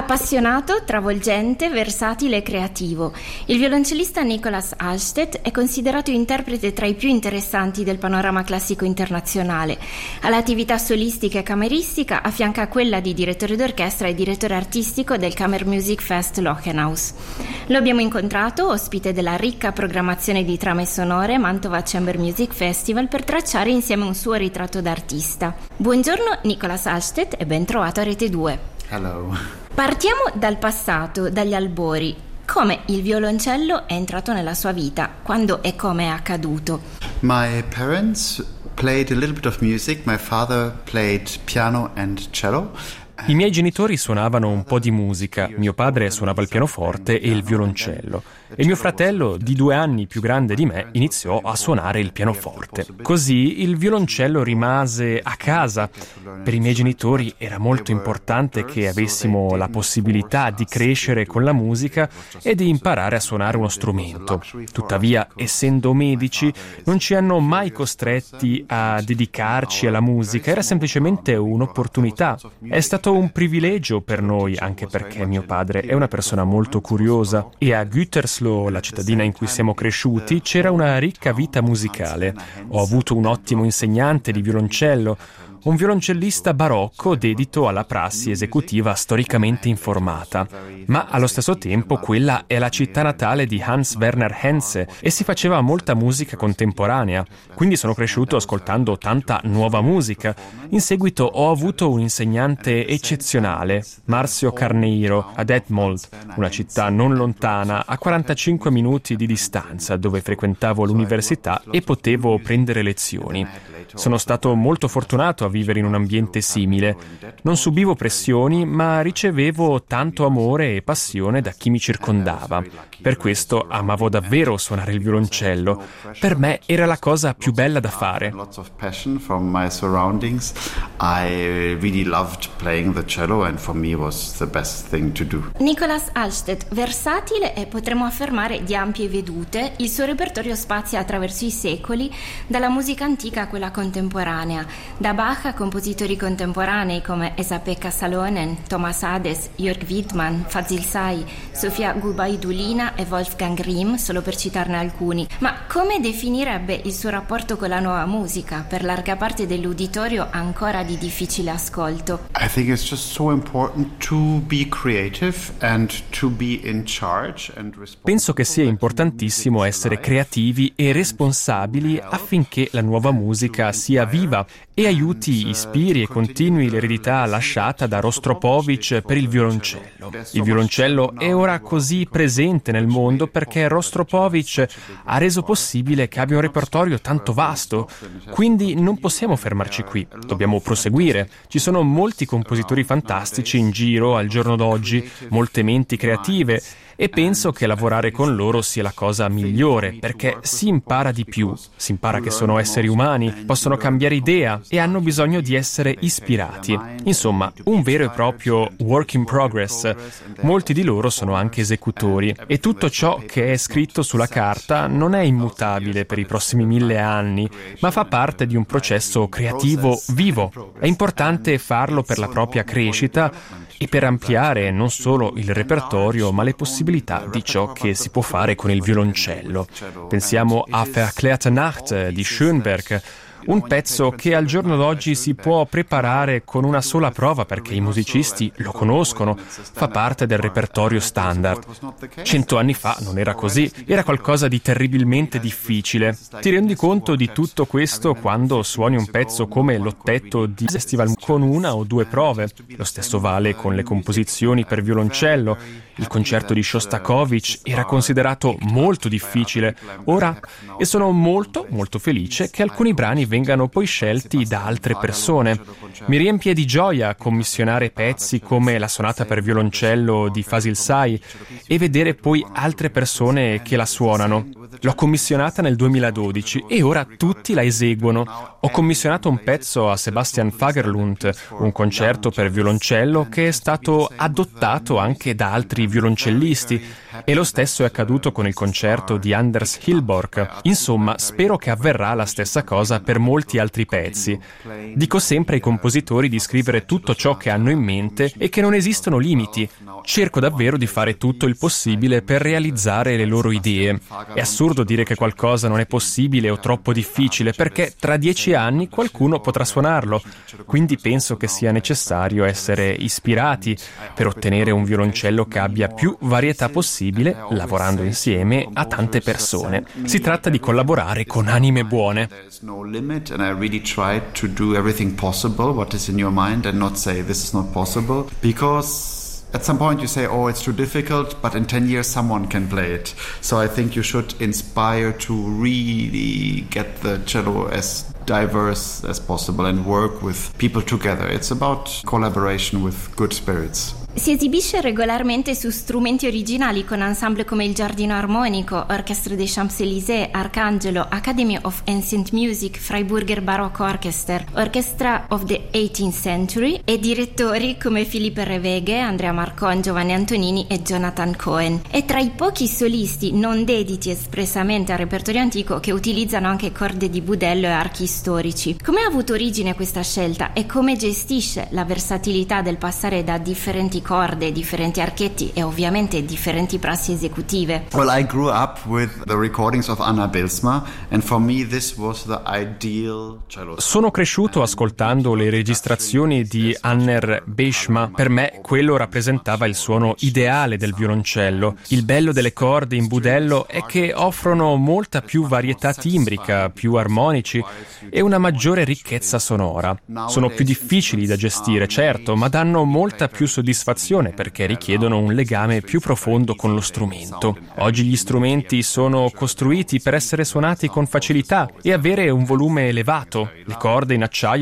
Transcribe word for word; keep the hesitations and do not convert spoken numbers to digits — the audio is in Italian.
Appassionato, travolgente, versatile e creativo, il violoncellista Nicolas Alstedt è considerato interprete tra i più interessanti del panorama classico internazionale. All'attività solistica e cameristica affianca quella di direttore d'orchestra e direttore artistico del Kammermusikfest Lochenhaus. Lo abbiamo incontrato ospite della ricca programmazione di trame sonore Mantova Chamber Music Festival per tracciare insieme un suo ritratto d'artista. Buongiorno Nicolas Alstedt e ben trovato a Rete due. Hello. Partiamo dal passato, dagli albori. Come il violoncello è entrato nella sua vita? Quando e come è accaduto? My parents played a little bit of music. My father played piano and cello. I miei genitori suonavano un po' di musica, mio padre suonava il pianoforte e il violoncello e mio fratello, di due anni più grande di me, iniziò a suonare il pianoforte. Così il violoncello rimase a casa. Per i miei genitori era molto importante che avessimo la possibilità di crescere con la musica e di imparare a suonare uno strumento. Tuttavia, essendo medici, non ci hanno mai costretti a dedicarci alla musica, era semplicemente un'opportunità. È stato un privilegio per noi, anche perché mio padre è una persona molto curiosa e a Gütersloh, la cittadina in cui siamo cresciuti, c'era una ricca vita musicale. Ho avuto un ottimo insegnante di violoncello, un violoncellista barocco dedito alla prassi esecutiva storicamente informata. Ma allo stesso tempo quella è la città natale di Hans Werner Henze e si faceva molta musica contemporanea, quindi sono cresciuto ascoltando tanta nuova musica. In seguito ho avuto un insegnante eccezionale, Marcio Carneiro, ad Detmold, una città non lontana, a quarantacinque minuti di distanza, dove frequentavo l'università e potevo prendere lezioni. Sono stato molto fortunato a vivere in un ambiente simile. Non subivo pressioni, ma ricevevo tanto amore e passione da chi mi circondava. Per questo amavo davvero suonare il violoncello. Per me era la cosa più bella da fare. Lots of passion from my surroundings. I really loved playing the cello and for me was the best thing to do. Nicolas Alstedt, versatile e potremmo affermare di ampie vedute, il suo repertorio spazia attraverso i secoli, dalla musica antica a quella contemporanea, da Bach a compositori contemporanei come Esa-Pekka Salonen, Thomas Hades, Jörg Widmann, Fazil Say, Sofia Gubaidulina e Wolfgang Rihm, solo per citarne alcuni. Ma come definirebbe il suo rapporto con la nuova musica, per larga parte dell'uditorio ancora di difficile ascolto? I think it's just so important to be creative and to be in charge and responsible. Penso che sia importantissimo essere creativi e responsabili affinché la nuova musica sia viva e aiuti, ispiri e continui l'eredità lasciata da Rostropovich per il violoncello. Il violoncello è ora così presente nel mondo perché Rostropovich ha reso possibile che abbia un repertorio tanto vasto, quindi non possiamo fermarci qui, dobbiamo proseguire. Ci sono molti compositori fantastici in giro al giorno d'oggi, molte menti creative, e penso che lavorare con loro sia la cosa migliore, perché si impara di più, si impara che sono esseri umani, possono cambiare idea e hanno bisogno di essere ispirati. Insomma, un vero e proprio work in progress. Molti di loro sono anche esecutori e tutto ciò che è scritto sulla carta non è immutabile per i prossimi mille anni, ma fa parte di un processo creativo vivo. È importante farlo per la propria crescita e per ampliare non solo il repertorio, ma le possibilità di ciò che si può fare con il violoncello. Pensiamo a Verklärte Nacht di Schönberg, un pezzo che al giorno d'oggi si può preparare con una sola prova perché i musicisti lo conoscono, fa parte del repertorio standard. Cento anni fa non era così, era qualcosa di terribilmente difficile. Ti rendi conto di tutto questo quando suoni un pezzo come l'ottetto di Festival con una o due prove. Lo stesso vale con le composizioni per violoncello. Il concerto di Shostakovich era considerato molto difficile. Ora, e sono molto, molto felice che alcuni brani vengano poi scelti da altre persone. Mi riempie di gioia commissionare pezzi come la sonata per violoncello di Fazil Say e vedere poi altre persone che la suonano. L'ho commissionata nel duemiladodici e ora tutti la eseguono. Ho commissionato un pezzo a Sebastian Fagerlund, un concerto per violoncello che è stato adottato anche da altri violoncellisti, e lo stesso è accaduto con il concerto di Anders Hilborg. Insomma, spero che avverrà la stessa cosa per molti altri pezzi. Dico sempre ai compositori di scrivere tutto ciò che hanno in mente e che non esistono limiti. cerco davvero di fare tutto il possibile per realizzare le loro idee. È assurdo dire che qualcosa non è possibile o troppo difficile, perché tra dieci anni qualcuno potrà suonarlo. Quindi penso che sia necessario essere ispirati per ottenere un violoncello che abbia più varietà possibile, lavorando insieme a tante persone. Si tratta di collaborare con anime buone. At some point you say, oh, it's too difficult, but in ten years someone can play it. So I think you should inspire to really get the cello as diverse as possible and work with people together. It's about collaboration with good spirits. Si esibisce regolarmente su strumenti originali con ensemble come il Giardino Armonico, Orchestre des Champs-Élysées, Arcangelo, Academy of Ancient Music, Freiburger Baroque Orchester, Orchestra of the eighteenth Century e direttori come Philippe Reveghe, Andrea Marcon, Giovanni Antonini e Jonathan Cohen. È tra i pochi solisti non dediti espressamente al repertorio antico che utilizzano anche corde di budello e archi storici. Come ha avuto origine questa scelta e come gestisce la versatilità del passare da differenti corde, differenti archetti e ovviamente differenti prassi esecutive? Well, I grew up with the recordings of Anna Bilsma and for me this was the ideal cello. Sono cresciuto ascoltando le registrazioni di Anner Bijlsma. Per me quello rappresentava il suono ideale del violoncello. Il bello delle corde in budello è che offrono molta più varietà timbrica, più armonici e una maggiore ricchezza sonora. Sono più difficili da gestire, certo, ma danno molta più soddisfazione perché richiedono un legame più profondo con lo strumento. Oggi gli strumenti sono costruiti per essere suonati con facilità e avere un volume elevato. Le corde in acciaio